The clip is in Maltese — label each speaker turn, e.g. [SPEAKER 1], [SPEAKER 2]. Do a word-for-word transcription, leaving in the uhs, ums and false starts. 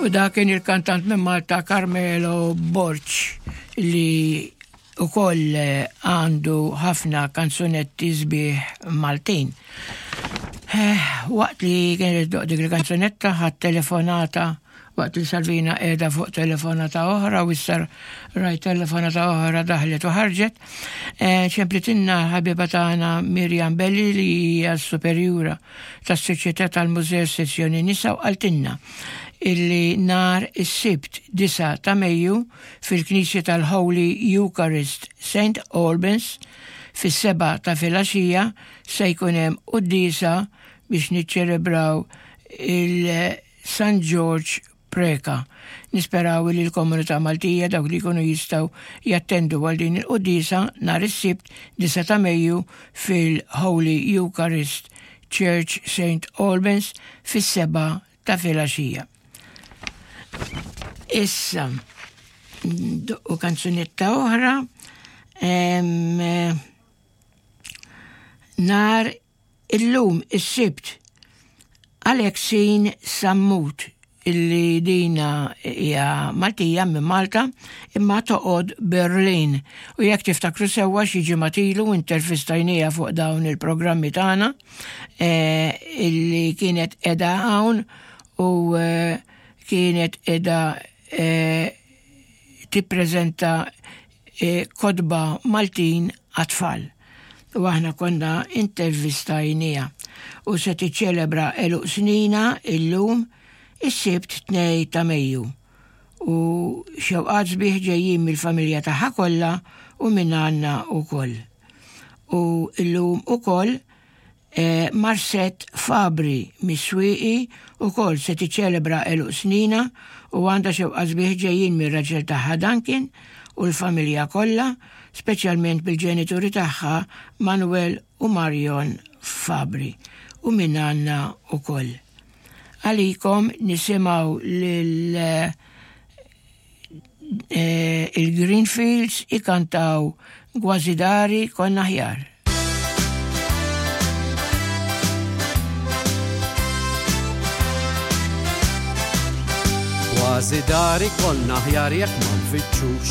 [SPEAKER 1] U da kien il-kantant minn Malta Carmelo Borch li ukoll għandu ħafna kanzunetti sbieħ Maltin. Waqt li kien id-doq dik il-kanzunetta ħadd telefonata waqt li Salvina qiegħda fuq telefonata oħra u issar raj telefonata oħra daħlet u ħarġet. ċemplitinna ħabiba tagħna Mirjam Belli li hija superjura tas-Soċjetà tal-Mużew Sezzjoni Nisa u qaltilna illi nar is-Sibt disa ta' Mejju fil-Knisja tal-Holy Eucharist Saint Albans fis-seba ta' filgħaxija se jkun hemm qudiesa biex niċċelebraw il-San George Preka. Nisperaw li l-komunità Maltija dawk li jkunu jistgħu jattendu għal din il-qudiesa nar is-Sibt disa ta' Mejju fil-Holy Eucharist Church Saint Albans fis-seba ta' filgħaxija. Issa, u kanzunetta oħra, nar illum is-Sibt Alexin Sammut illi dina hija Maltija minn Malta imma toqgħod Berlin u jekk tiftakru sewwa xi ġimgħatilu intervistajnija fuq dawn il-programmi tagħna illi kienet qiegħda hawn u kienet qiegħda tippreżenta kodba Maltin għat-tfal. U aħna konna intervistajnija u se tiċċelebra eluq snina illum is-Sibt tnej ta' Mejju. U xewqat sbieħ ġejjin mill-familja tagħha kollha u minn għandna wkoll. U illum ukoll Marset Fabri mis-Swieqi ukoll se tiċċelebra eluq snina u għandha xewqat sbieħ ġejjin mir-raġel tagħha Duncan u l-familja kollha, speċjalment bil-ġenituri tagħha Manuel u Marion Fabri u minn għandna wkoll. Għalikom nisimgħu lil il-Greenfields ikantaw Gwazidari konna ħjar.
[SPEAKER 2] Gwazidari konna ħjar jekk ma nfittxux